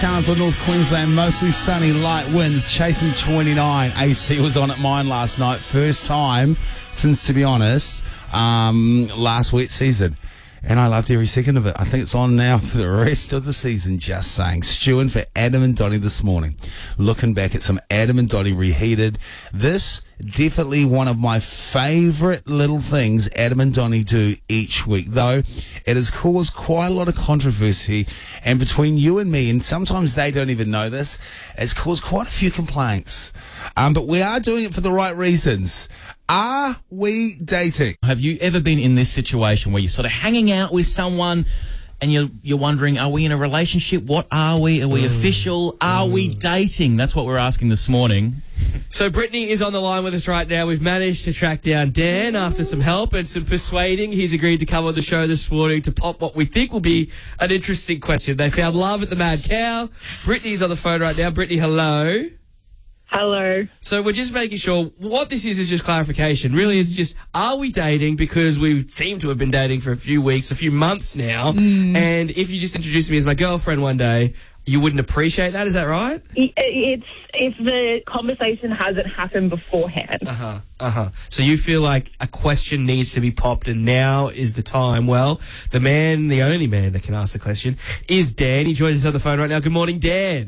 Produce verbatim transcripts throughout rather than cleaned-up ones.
Townsville, North Queensland, mostly sunny, light winds, chasing twenty-nine. A C was on at mine last night. First time since, to be honest, um, last wet season. And I loved every second of it. I think it's on now for the rest of the season, just saying. Stewing for Adam and Donnie this morning. Looking back at some Adam and Donnie reheated. This, definitely one of my favourite little things Adam and Donnie do each week. Though, it has caused quite a lot of controversy. And between you and me, and sometimes they don't even know this, it's caused quite a few complaints. Um, but we are doing it for the right reasons. Are we dating? Have you ever been in this situation where you're sort of hanging out with someone and you're you're wondering, are we in a relationship? What are we? Are we mm. official? Are mm. we dating? That's what we're asking this morning. So Brittany is on the line with us right now. We've managed to track down Dan after some help and some persuading. He's agreed to come on the show this morning to pop what we think will be an interesting question. They found love at the Mad Cow. Brittany's on the phone right now. Brittany, hello. Hello. So we're just making sure what this is is just clarification. Really, it's just, are we dating? Because we seem to have been dating for a few weeks, a few months now. Mm. And if you just introduced me as my girlfriend one day, you wouldn't appreciate that. Is that right? It's if the conversation hasn't happened beforehand. Uh-huh. Uh-huh. So you feel like a question needs to be popped and now is the time. Well, the man, the only man that can ask the question is Dan. He joins us on the phone right now. Good morning, Dan.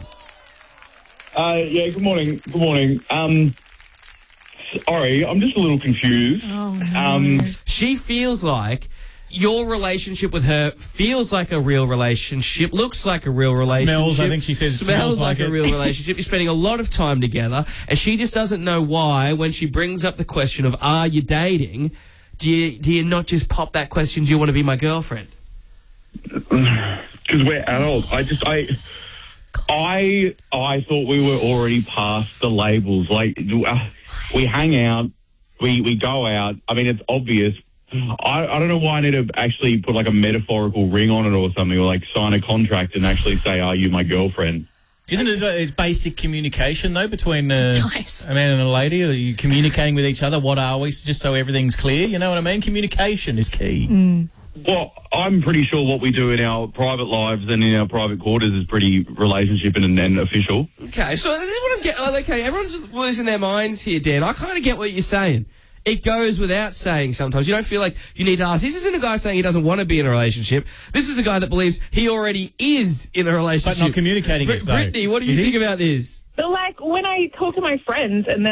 Uh, yeah, good morning. Good morning. Um, sorry, I'm just a little confused. Oh, no. Um, she feels like your relationship with her feels like a real relationship, looks like a real relationship. Smells, I think she says. Smells, smells like, like a real relationship. You're spending a lot of time together, and she just doesn't know why, when she brings up the question of, are you dating, do you, do you not just pop that question, do you want to be my girlfriend? Because we're adults. I just, I... I I thought we were already past the labels. Like, uh, we hang out, we, we go out. I mean, it's obvious. I, I don't know why I need to actually put, like, a metaphorical ring on it or something, or, like, sign a contract and actually say, are you my girlfriend? Isn't it it's basic communication, though, between uh, nice. a man and a lady? Are you communicating with each other? What are we? Just so everything's clear, you know what I mean? Communication is key. Mm. Well, I'm pretty sure what we do in our private lives and in our private quarters is pretty relationship and, and official. Okay, so this is what I'm getting. Oh, okay, everyone's losing their minds here, Dan. I kind of get what you're saying. It goes without saying sometimes. You don't feel like you need to ask. This isn't a guy saying he doesn't want to be in a relationship. This is a guy that believes he already is in a relationship. But not communicating Br- it, though. Brittany, what do you Is think he? about this? But, like, when I talk to my friends and